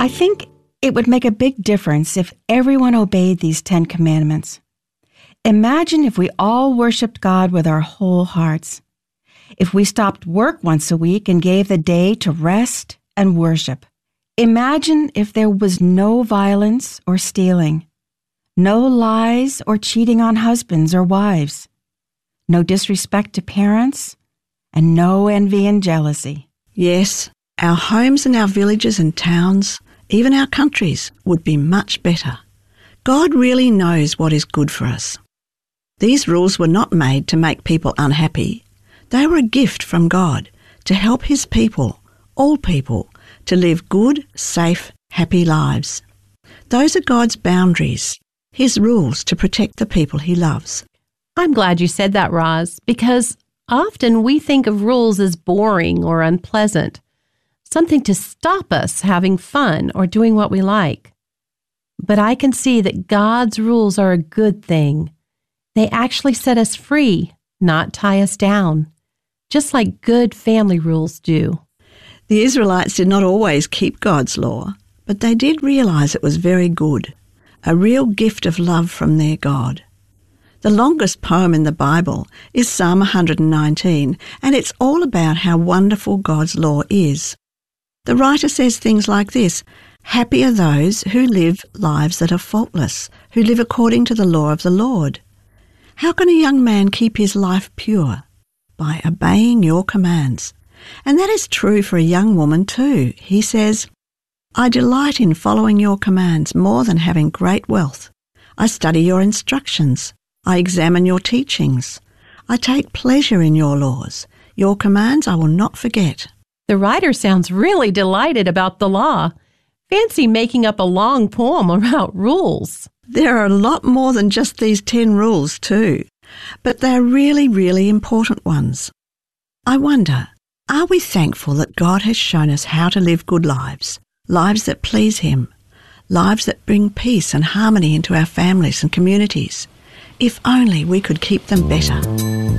think it would make a big difference if everyone obeyed these 10 commandments. Imagine if we all worshiped God with our whole hearts. If we stopped work once a week and gave the day to rest and worship. Imagine if there was no violence or stealing, no lies or cheating on husbands or wives, no disrespect to parents, and no envy and jealousy. Yes, our homes and our villages and towns, even our countries, would be much better. God really knows what is good for us. These rules were not made to make people unhappy. They were a gift from God to help His people, all people, to live good, safe, happy lives. Those are God's boundaries, His rules to protect the people He loves. I'm glad you said that, Roz, because often we think of rules as boring or unpleasant, something to stop us having fun or doing what we like. But I can see that God's rules are a good thing. They actually set us free, not tie us down, just like good family rules do. The Israelites did not always keep God's law, but they did realize it was very good, a real gift of love from their God. The longest poem in the Bible is Psalm 119, and it's all about how wonderful God's law is. The writer says things like this: "Happy are those who live lives that are faultless, who live according to the law of the Lord." How can a young man keep his life pure? By obeying your commands. And that is true for a young woman too. He says, "I delight in following your commands more than having great wealth. I study your instructions. I examine your teachings. I take pleasure in your laws. Your commands I will not forget." The writer sounds really delighted about the law. Fancy making up a long poem about rules. There are a lot more than just these 10 rules too, but they're really, really important ones. I wonder, are we thankful that God has shown us how to live good lives, lives that please Him, lives that bring peace and harmony into our families and communities? If only we could keep them better.